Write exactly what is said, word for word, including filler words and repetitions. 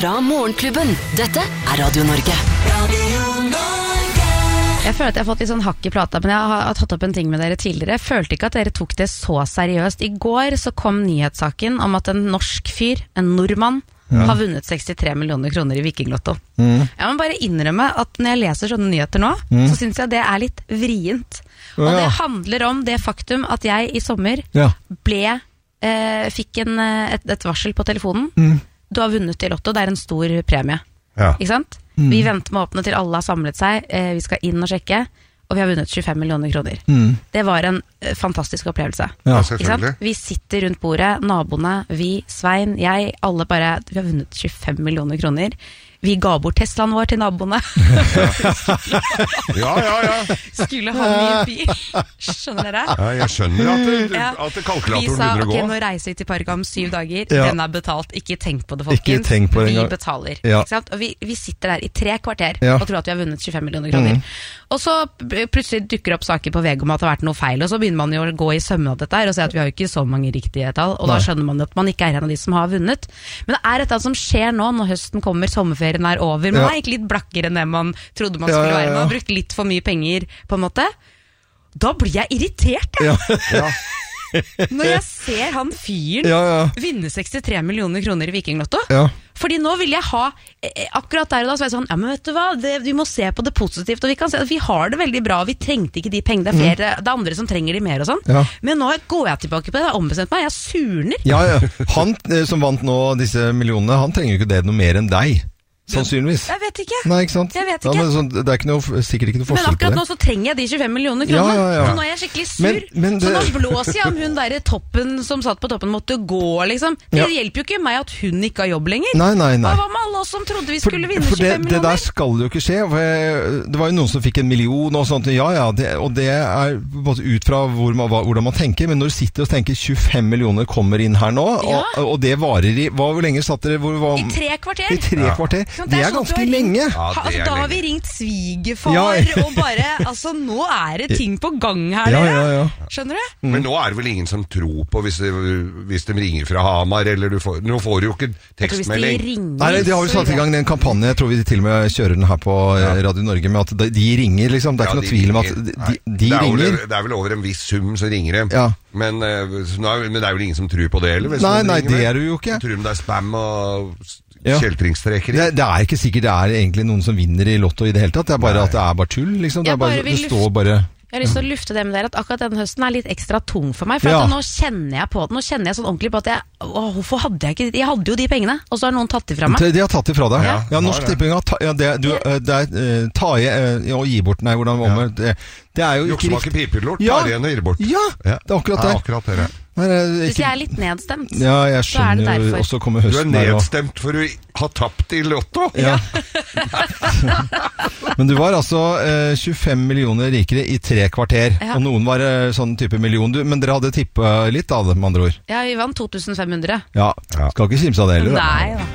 fra Morgenklubben. Dette er Radio Norge. Radio Norge. Jeg føler at jeg har fått litt sånn hakk i plata, men jeg har tatt opp en ting med dere tidligere. Jeg følte ikke at dere tok det så seriøst. I går så kom nyhetssaken om at en norsk fyr, en nordmann, ja. har vunnet sekstitre millioner kroner i Vikinglotto. Mm. Jeg må bare innrømme at når jeg leser sånne nyheter nå, mm. så synes jeg det er litt vrient. Og ja. det handler om det faktum at jeg i sommer ja. ble, eh, fikk en, et, et varsel på telefonen. Mm. Du har vunnet i Lotto, det er en stor premie. Ja. Ikke sant? Mm. Vi venter med å åpne til alle har samlet seg, eh, vi skal inn og sjekke, og vi har vunnet tjuefem millioner kroner. Mm. Det var en uh, fantastisk opplevelse. Ja, ikke sant? Vi sitter rundt bordet, naboene, vi, Svein, jeg, alle bare, vi har vunnet tjuefem millioner kroner. Vi ga bort Teslaen vår til naboene. ja, ja, ja. Skulle ha mye bil. Skjønner dere? Ja, jeg skjønner at, det, ja. at det kalkulatoren begynner å gå. Vi sa, ok, nå reiser vi til Parga om syv dager. Ja. Den er betalt. Ikke tenk på det, folkens. Ikke tenk på det vi betaler. Ja. Ikke sant? Og vi, vi sitter der i tre kvarter ja. og tror at vi har vunnet tjuefem millioner kroner. Mm. Og så plutselig dukker opp saker på V G om at det har vært noe feil, og så begynner man jo å gå i sømme av dette her, og se at vi har jo ikke så mange riktige tall, og Nei. Da skjønner man at man ikke er en av de som har vunnet. Men det er dette som skjer nå, når høsten kommer, sommerferien er over, man ja. er egentlig litt blakkere enn det man trodde man skulle ja, ja, ja. være, man har brukt litt for mye penger, på en måte. Da blir jeg irritert, ja. ja. Når jeg ser han fyren ja, ja. vinne sekstitre millioner kroner i Vikinglotto. Ja. Fordi nå vil jeg ha, akkurat der og da, så er jeg sånn, ja, men vet du hva, det, vi må se på det positivt, og vi kan se at vi har det veldig bra, og vi trengte ikke de pengene, det er flere, mm. det er andre som trenger de mer og sånn. Ja. Men nå går jeg tilbake på det, jeg har ombestemt meg, jeg surner. Ja, ja. Han som vant nå disse millionene, han trenger jo ikke det noe mer enn deg. Sannsynligvis. Jeg vet ikke. Nei, ikke sant? Jeg vet ikke. Ja, men så, det er ikke noe, sikkert ikke noe forskjell på det. Men akkurat nå så trenger jeg de tjuefem millioner kroner. Ja, ja, ja. Så nå er jeg skikkelig sur. Men, men det... Så nå blåser jeg om hun der toppen som satt på toppen måtte gå, liksom. Det ja. hjelper jo ikke meg at hun ikke har jobb lenger. Nei, nei, nei. Hva med alle oss som trodde vi skulle for, vinne for det, tjuefem millioner? Det der skal jo ikke skje. Det var jo noen som fikk en million og sånt. Ja, ja, det, og det er både ut fra hvor man, hvordan man tenker. Men når du sitter og tenker tjuefem millioner kommer inn her nå, ja. og, og det varer i, hva, hvor lenge satt dere? Hvor, hva, I tre kvarter. I tre ja. kvarter. Det, det er, er ganske lenge. Ja, ha, altså, da har vi ringt svigerfar ja. og bare, altså nå er det ting på gang her, ja, dere. Ja, ja. Skjønner du? Mm. Men nå er det vel ingen som tror på hvis de, hvis de ringer fra Hamar, eller du får, nå får du jo ikke tekstmelding. De ringer, Nei, de har vel satt i gang en kampanje, jeg tror vi til og med kjører den her på ja. Radio Norge, med at de, de ringer, liksom. Det er ja, ikke noe tvil om at de, de, de det ringer. Vel, det er vel over en viss sum som ringer dem. Ja. Men, men det er vel ingen som tror på det, eller? Nei, nei, det er du jo ikke. Tror de det er spam og... Ja. Kjeltringstreker. Det, det er ikke sikkert det er egentlig noen som vinner i Lotto i det hele tatt. Det er bare Nei. At det er bare tull, liksom. Det, er bare, det står bare... Jeg har lyst til å lufte det med dere, at akkurat denne høsten er litt ekstra tung for meg. For ja. at nå kjenner jeg på det. Nå kjenner jeg sånn ordentlig på at jeg... Å, hvorfor hadde jeg ikke... Jeg hadde jo de pengene, og så har noen tatt de fra meg. De har tatt de fra deg. Ja, ja Norsk Tipping har ja, det, du, det er uh, ta i uh, og gi bort, nei, hvordan var det? Det, det er jo ikke riktig. Juksmaker pipelort, ja. tar igjen og gir bort. Ja, det er akkurat det. Ja, akkurat det. Nei, ikke... Hvis jeg er litt nedstemt, ja, jeg skjønner, så er det derfor. Også kommer høsten. Du er nedstemt for å ha tapt i Lotto. Ja. Men du var altså eh, tjuefem millioner rikere i tre kvarter, ja. Og noen var eh, sånn type million. Du, men dere hadde tippet litt av det, med andre ord. Ja, vi vant to tusen fem hundre. Ja, skal ikke kimse av det heller. Nei da.